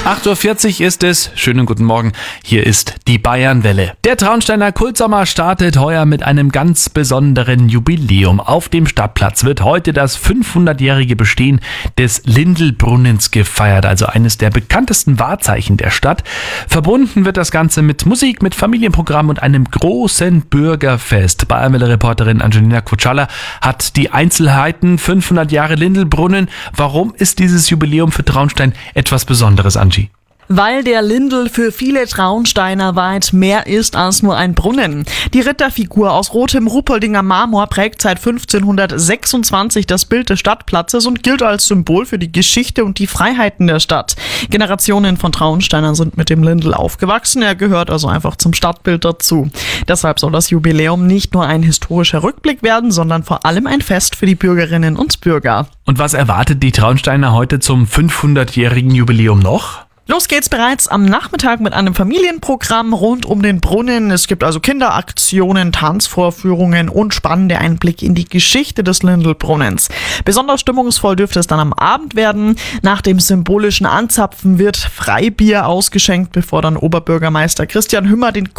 8:40 Uhr ist es. Schönen guten Morgen. Hier ist die Bayernwelle. Der Traunsteiner Kultsommer startet heuer mit einem ganz besonderen Jubiläum. Auf dem Stadtplatz wird heute das 500-jährige Bestehen des Lindelbrunnens gefeiert, also eines der bekanntesten Wahrzeichen der Stadt. Verbunden wird das Ganze mit Musik, mit Familienprogramm und einem großen Bürgerfest. Bayernwelle-Reporterin Angelina Kutschalla hat die Einzelheiten. 500 Jahre Lindelbrunnen. Warum ist dieses Jubiläum für Traunstein etwas Besonderes, Angie? Weil der Lindel für viele Traunsteiner weit mehr ist als nur ein Brunnen. Die Ritterfigur aus rotem Ruppoldinger Marmor prägt seit 1526 das Bild des Stadtplatzes und gilt als Symbol für die Geschichte und die Freiheiten der Stadt. Generationen von Traunsteinern sind mit dem Lindel aufgewachsen, er gehört also einfach zum Stadtbild dazu. Deshalb soll das Jubiläum nicht nur ein historischer Rückblick werden, sondern vor allem ein Fest für die Bürgerinnen und Bürger. Und was erwartet die Traunsteiner heute zum 500-jährigen Jubiläum noch? Los geht's bereits am Nachmittag mit einem Familienprogramm rund um den Brunnen. Es gibt also Kinderaktionen, Tanzvorführungen und spannende Einblicke in die Geschichte des Lindelbrunnens. Besonders stimmungsvoll dürfte es dann am Abend werden. Nach dem symbolischen Anzapfen wird Freibier ausgeschenkt, bevor dann Oberbürgermeister Christian Hümmer den